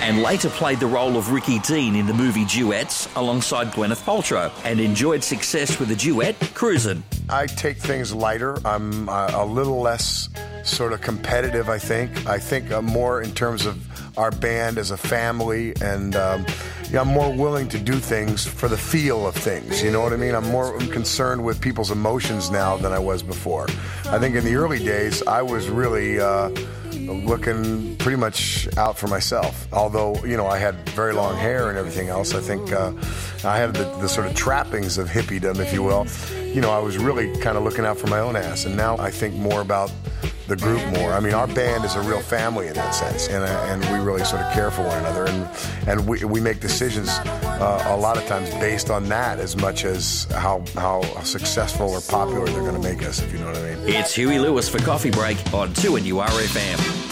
and later played the role of Ricky Dean in the movie Duets alongside Gwyneth Paltrow, and enjoyed success with the duet Cruisin'. I take things lighter. I'm a little less sort of competitive, I think. I think more in terms of our band as a family, and I'm more willing to do things for the feel of things, you know what I mean? I'm more concerned with people's emotions now than I was before. I think in the early days, I was really looking pretty much out for myself. Although, I had very long hair and everything else, I think I had the sort of trappings of hippiedom, if you will. I was really kind of looking out for my own ass, and now I think more about the group more. I mean, our band is a real family in that sense, and we really sort of care for one another, and we make decisions a lot of times based on that as much as how successful or popular they're going to make us, if you know what I mean. It's Huey Lewis for Coffee Break on 2NURFM.